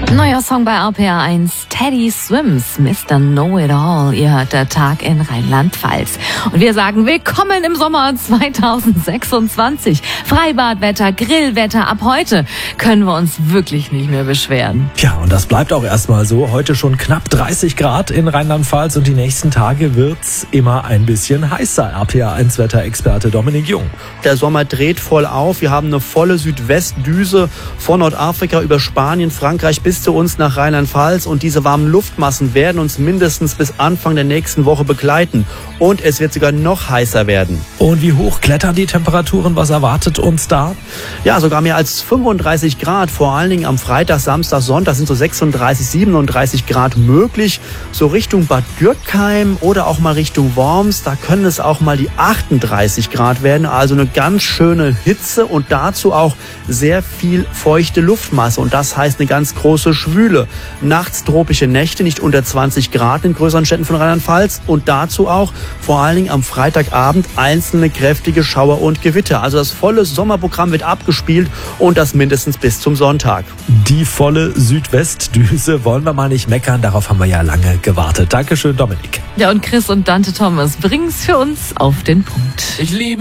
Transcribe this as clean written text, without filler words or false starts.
Neuer Song bei RPR 1, Teddy Swims, Mr. Know-It-All. Ihr hört der Tag in Rheinland-Pfalz. Und wir sagen willkommen im Sommer 2026. Freibadwetter, Grillwetter. Ab heute können wir uns wirklich nicht mehr beschweren. Ja, und das bleibt auch erstmal so. Heute schon knapp 30 Grad in Rheinland-Pfalz und die nächsten Tage wird's immer ein bisschen heißer. RPR 1 Wetterexperte Dominik Jung. Der Sommer dreht voll auf. Wir haben eine volle Südwestdüse von Nordafrika über Spanien, Frankreich bis zu uns nach Rheinland-Pfalz. Und diese warmen Luftmassen werden uns mindestens bis Anfang der nächsten Woche begleiten. Und es wird sogar noch heißer werden. Und wie hoch klettern die Temperaturen? Was erwartet uns da? Ja, sogar mehr als 35 Grad. Vor allen Dingen am Freitag, Samstag, Sonntag sind so 36, 37 Grad möglich. So Richtung Bad Dürkheim oder auch mal Richtung Worms. Da können es auch mal die 38 Grad werden. Also eine ganz schöne Hitze und dazu auch sehr viel feuchte Luftmasse. Und das heißt eine ganz große Schwüle. Nachts tropische Nächte, nicht unter 20 Grad in größeren Städten von Rheinland-Pfalz. Und dazu auch vor allen Dingen am Freitagabend einzelne kräftige Schauer und Gewitter. Also das volle Sommerprogramm wird abgespielt und das mindestens bis zum Sonntag. Die volle Südwestdüse, wollen wir mal nicht meckern, darauf haben wir ja lange gewartet. Dankeschön, Dominik. Ja, und Chris und Dante Thomas bringen es für uns auf den Punkt. Ich liebe